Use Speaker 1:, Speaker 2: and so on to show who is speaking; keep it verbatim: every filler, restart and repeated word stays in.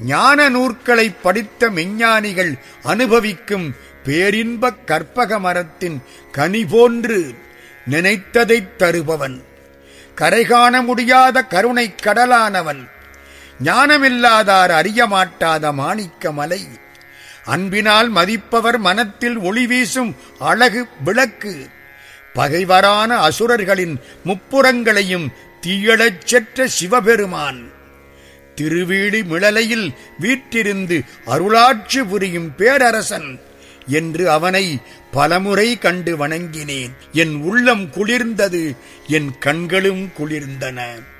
Speaker 1: ஞான நூற்களை படித்த மெஞ்ஞானிகள் அனுபவிக்கும் பேரின்பக் கற்பக மரத்தின் கனி போன்று நினைத்ததைத் தருபவன், கரைகாண முடியாத கருணை கடலானவன், ஞானமில்லாதார் அறியமாட்டாத மாணிக்க மலை, அன்பினால் மதிப்பவர் மனத்தில் ஒளி வீசும் அழகு விளக்கு, பகைவரான அசுரர்களின் முப்புறங்களையும் தீயழச் செற்ற சிவபெருமான், திருவீழி மிளலையில் வீற்றிருந்து அருளாட்சி புரியும் பேரரசன் என்று அவனை பலமுறை கண்டு வணங்கினேன். என் உள்ளம் குளிர்ந்தது, என் கண்களும் குளிர்ந்தன.